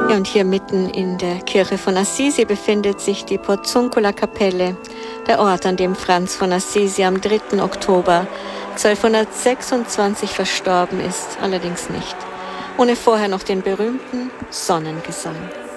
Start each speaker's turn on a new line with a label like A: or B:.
A: Ja, und hier mitten in der Kirche von Assisi befindet sich die Porziuncula-Kapelle, der Ort, an dem Franz von Assisi am 3. Oktober 1226 verstorben ist, allerdings nicht, ohne vorher noch den berühmten Sonnengesang.